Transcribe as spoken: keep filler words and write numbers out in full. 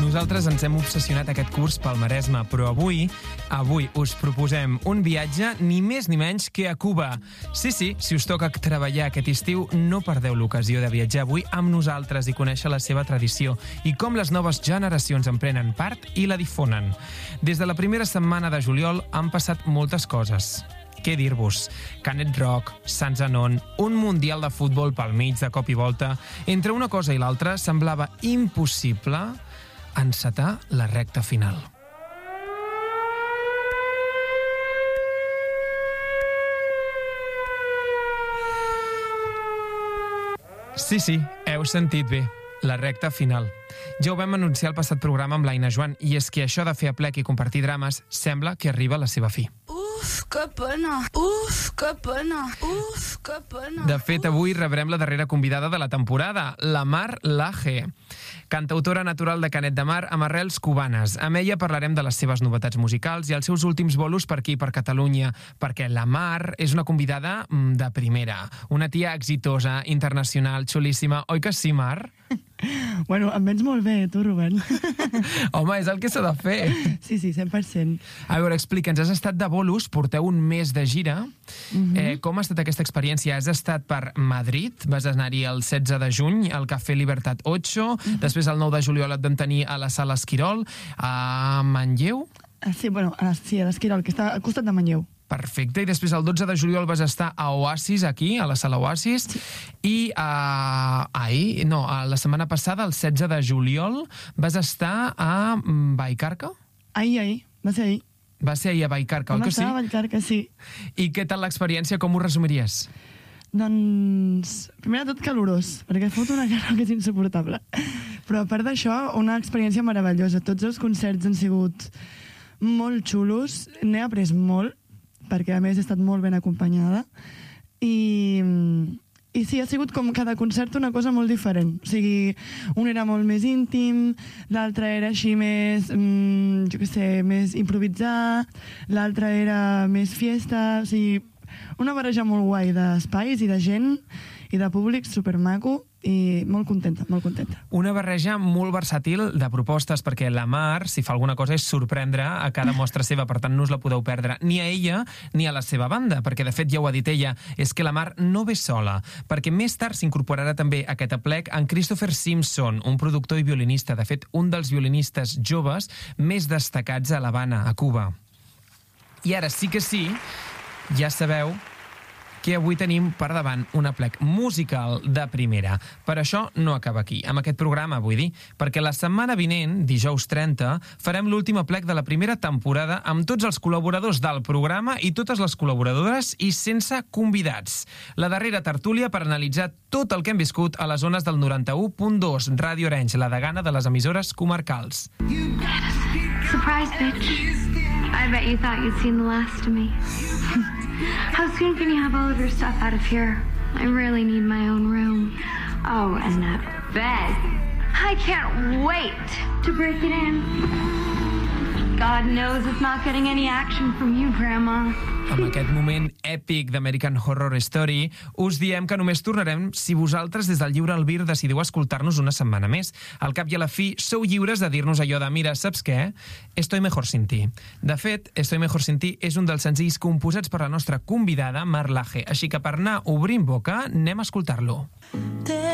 Nosaltres ens hem obsessionat aquest curs pel Maresme, però avui, avui us proposem un viatge ni més ni menys que a Cuba. Sí, sí, si us toca treballar aquest estiu, no perdeu l'ocasió de viatjar avui amb nosaltres i conèixer la seva tradició i com les noves generacions en prenen part i la difonen. Des de la primera setmana de juliol han passat moltes coses. Què dir-vos? Canet Rock, Sant Zenon, un mundial de futbol pel mig de cop i volta. Entre una cosa i l'altra semblava impossible encetar la recta final. Sí, sí, heu sentit bé. La recta final. Ja ho vam anunciar al passat programa amb l'Aina Joan, i és que això de fer aplec i compartir drames sembla que arriba a la seva fi. Uf, que pena! Uf, que pena! Uf, que pena! De fet, avui rebrem la darrera convidada de la temporada, la Mar Laje, cantautora natural de Canet de Mar amb arrels cubanes. Amb ella parlarem de les seves novetats musicals i els seus últims bolos per aquí, per Catalunya, perquè la Mar és una convidada de primera, una tia exitosa, internacional, xulíssima. Oi que sí, Mar? Bueno, em vens molt bé, tu, Rubén. Home, és el que s'ha de fer. Sí, sí, cent per cent. A veure, explica'ns, has estat de bolos, porteu un mes de gira. Mm-hmm. eh, com ha estat aquesta experiència? Has estat per Madrid, vas anar-hi el setze de juny, al Cafè Libertad ocho, mm-hmm. Després el nou de juliol et vam tenir a la Sala Esquirol, a Manlleu? Ah, sí, bueno, sí, a l'Esquirol, que està al costat de Manlleu. Perfecte, i després el dotze de juliol vas estar a Oasis, aquí, a la Sala Oasis, sí. I uh, ahir, no, la setmana passada, el setze de juliol, vas estar a Vallcarca? Ahir, ahir, va ser ahir. Va ser ahir a Vallcarca, oi que sí? Vam estar a Vallcarca, sí. I què tal l'experiència, com ho resumiries? Doncs, primer de tot calorós, perquè fot una calor que és insuportable. Però a part d'això, una experiència meravellosa. Tots els concerts han sigut molt xulos, n'he après molt, perquè a més he estat molt ben acompanyada, i, i sí, ha sigut com cada concert una cosa molt diferent. O sigui, un era molt més íntim, l'altre era així més, mmm, jo què sé, més improvisar, l'altre era més fiesta, o sigui, una barreja molt guai d'espais i de gent i de públic supermaco, i molt contenta, molt contenta. Una barreja molt versàtil de propostes, perquè la Mar, si fa alguna cosa, és sorprendre a cada mostra seva, per tant no us la podeu perdre ni a ella ni a la seva banda, perquè de fet ja ho ha dit ella, és que la Mar no ve sola, perquè més tard s'incorporarà també a aquest aplec en Christopher Simpson, un productor i violinista, de fet un dels violinistes joves més destacats a l'Havana, a Cuba. I ara sí que sí, ja sabeu que avui tenim per davant un aplec musical de primera. Per això no acaba aquí, amb aquest programa, vull dir, perquè la setmana vinent, dijous trenta, farem l'últim aplec de la primera temporada amb tots els col·laboradors del programa i totes les col·laboradores i sense convidats. La darrera tertúlia per analitzar tot el que hem viscut a les zones del noranta-u punt dos, Ràdio Arenys, la degana de les emissores comarcals. Surprise, bitch. I bet you thought you'd seen the last of me. How soon can you have all of your stuff out of here? I really need my own room. Oh, and that bed. I can't wait to break it in. God knows it's not getting any action from you, Grandma. Amb aquest moment èpic d'American Horror Story, us diem que només tornarem si vosaltres des del Lliure Albir decidiu escoltar-nos una setmana més. Al cap i a la fi, sou lliures de dir-nos allò de «Mira, saps què? Estoy mejor sin ti». De fet, «Estoy mejor sin ti» és un dels senzills composats per la nostra convidada, Mar Laje. Així que per anar obrint boca, anem a escoltar-lo.